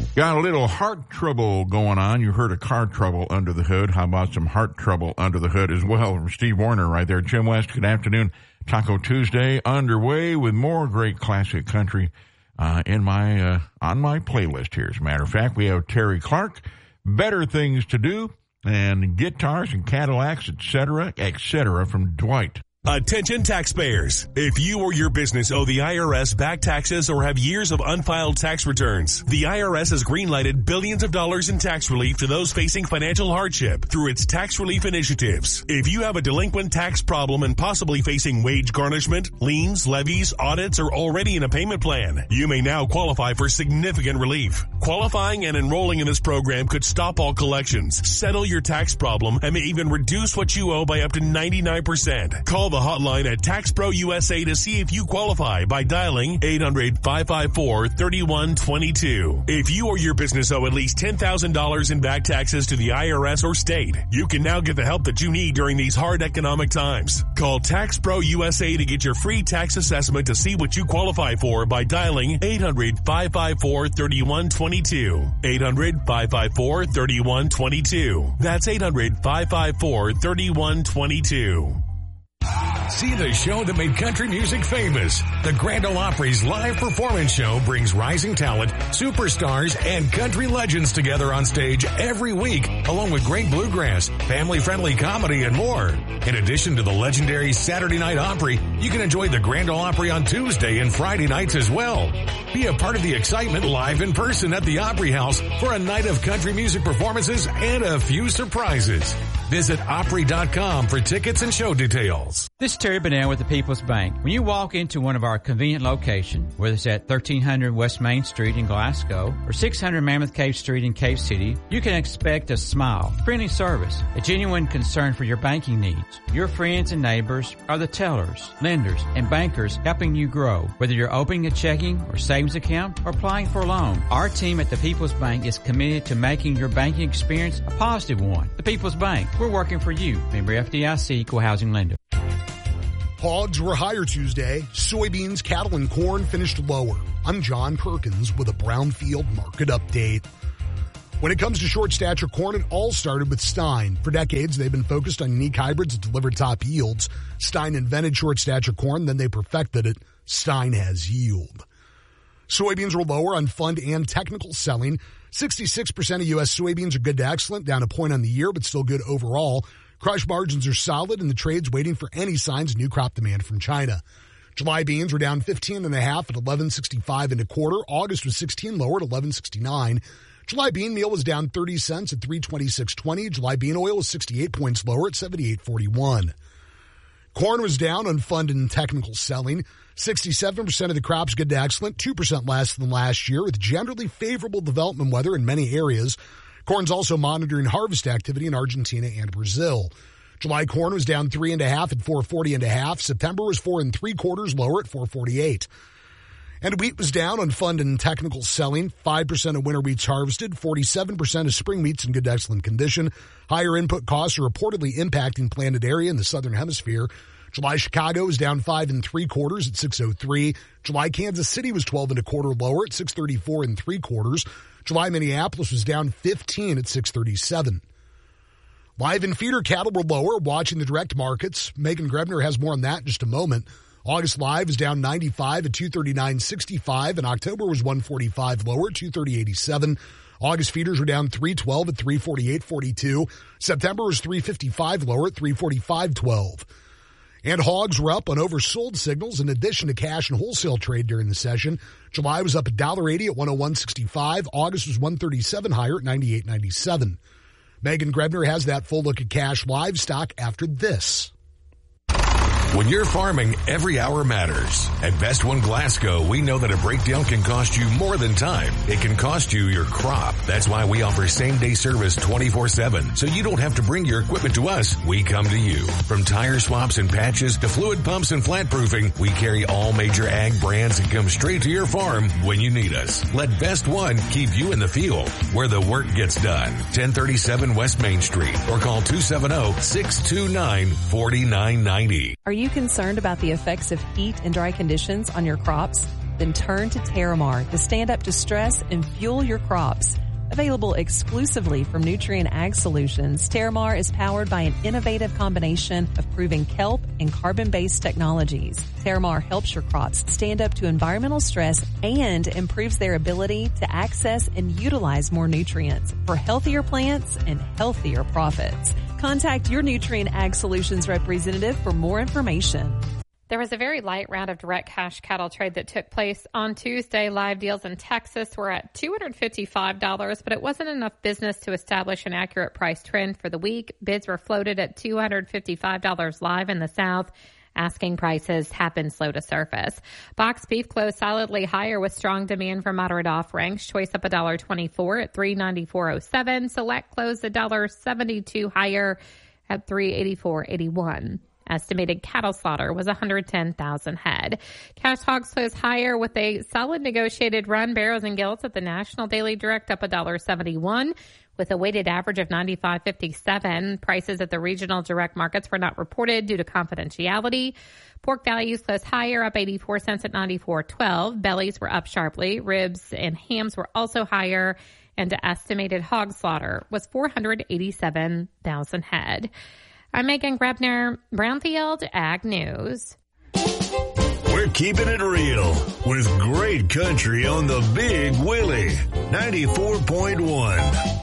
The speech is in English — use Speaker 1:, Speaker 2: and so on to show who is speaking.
Speaker 1: Got a little heart trouble going on. You heard of car trouble under the hood. How about some heart trouble under the hood as well from Steve Warner right there. Jim West, good afternoon. Taco Tuesday underway with more great classic country on my playlist here. As a matter of fact, we have Terry Clark, Better Things to Do, and guitars and Cadillacs, etc. from Dwight.
Speaker 2: Attention taxpayers. If you or your business owe the IRS back taxes or have years of unfiled tax returns, the IRS has greenlighted billions of dollars in tax relief to those facing financial hardship through its tax relief initiatives. If you have a delinquent tax problem and possibly facing wage garnishment, liens, levies, audits, or already in a payment plan, you may now qualify for significant relief. Qualifying and enrolling in this program could stop all collections, settle your tax problem, and may even reduce what you owe by up to 99%. Call the hotline at Tax Pro USA to see if you qualify by dialing 800-554-3122. If you or your business owe at least $10,000 in back taxes to the IRS or state, you can now get the help that you need during these hard economic times. Call Tax Pro USA to get your free tax assessment to see what you qualify for by dialing 800-554-3122. 800-554-3122. That's 800-554-3122.
Speaker 3: See the show that made country music famous. The Grand Ole Opry's live performance show brings rising talent, superstars, and country legends together on stage every week, along with great bluegrass, family-friendly comedy, and more. In addition to the legendary Saturday Night Opry, you can enjoy the Grand Ole Opry on Tuesday and Friday nights as well. Be a part of the excitement live in person at the Opry House for a night of country music performances and a few surprises. Visit Opry.com for tickets and show details.
Speaker 4: This is Terry Bennell with the People's Bank. When you walk into one of our convenient locations, whether it's at 1300 West Main Street in Glasgow or 600 Mammoth Cave Street in Cave City, you can expect a smile, friendly service, a genuine concern for your banking needs. Your friends and neighbors are the tellers, lenders, and bankers helping you grow. Whether you're opening a checking or savings account or applying for a loan, our team at the People's Bank is committed to making your banking experience a positive one. The People's Bank. We're working for you. Member FDIC, Equal Housing Lender.
Speaker 5: Hogs were higher Tuesday. Soybeans, cattle, and corn finished lower. I'm John Perkins with a Brownfield market update. When it comes to short stature corn, it all started with Stein. For decades, they've been focused on unique hybrids that deliver top yields. Stein invented short stature corn, then they perfected it. Stein has yield. Soybeans were lower on fund and technical selling. 66% of U.S. soybeans are good to excellent, down a point on the year, but still good overall. Crush margins are solid, and the trade's waiting for any signs of new crop demand from China. July beans were down 15.5 at 11.65 and a quarter. August was 16 lower at 11.69. July bean meal was down 30 cents at 326.20. July bean oil was 68 points lower at 78.41. Corn was down on fund and technical selling. 67% of the crop's good to excellent, 2% less than last year, with generally favorable development weather in many areas. Corn's also monitoring harvest activity in Argentina and Brazil. July corn was down 3.5 at 440.5. September was 4 3/4 lower at 448. And wheat was down on fund and technical selling. 5% of winter wheats harvested, 47% of spring wheats in good to excellent condition. Higher input costs are reportedly impacting planted area in the southern hemisphere. July Chicago was down 5 3/4 at 603. July Kansas City was 12 1/4 lower at 634 3/4. July Minneapolis was down 15 at 637. Live and feeder cattle were lower, watching the direct markets. Megan Grebner has more on that in just a moment. August live is down 95 at 239.65, and October was 145 lower at 230.87. August feeders were down 312 at 348.42. September was 355 lower at 345.12. And hogs were up on oversold signals in addition to cash and wholesale trade during the session. July was up $1.80 at 101.65. August was 137 higher at 98.97. Megan Grebner has that full look at cash livestock after this.
Speaker 3: When you're farming, every hour matters. At Best One Glasgow, we know that a breakdown can cost you more than time. It can cost you your crop. That's why we offer same-day service 24/7. So you don't have to bring your equipment to us. We come to you. From tire swaps and patches to fluid pumps and flat proofing, we carry all major ag brands and come straight to your farm when you need us. Let Best One keep you in the field where the work gets done. 1037 West Main Street or call 270-629-4990.
Speaker 6: Are you concerned about the effects of heat and dry conditions on your crops? Then turn to Terramar to stand up to stress and fuel your crops. Available exclusively from Nutrien Ag Solutions, Terramar is powered by an innovative combination of proven kelp and carbon-based technologies. Terramar helps your crops stand up to environmental stress and improves their ability to access and utilize more nutrients for healthier plants and healthier profits. Contact your Nutrien Ag Solutions representative for more information.
Speaker 7: There was a very light round of direct cash cattle trade that took place on Tuesday. Live deals in Texas were at $255, but it wasn't enough business to establish an accurate price trend for the week. Bids were floated at $255 live in the South. Asking prices have been slow to surface. Box beef closed solidly higher with strong demand for moderate offerings. Choice up $1.24 at $394.07. Select closed $1.72 higher at $384.81. Estimated cattle slaughter was 110,000 head. Cash hogs closed higher with a solid negotiated run. Barrows and gilts at the National Daily Direct up $1.71 with a weighted average of 95.57. Prices at the regional direct markets were not reported due to confidentiality. Pork values closed higher, up 84 cents at 94.12. Bellies were up sharply. Ribs and hams were also higher. And the estimated hog slaughter was 487,000 head. I'm Megan Grebner, Brownfield Ag News.
Speaker 8: We're keeping it real with great country on the Big Willie 94.1.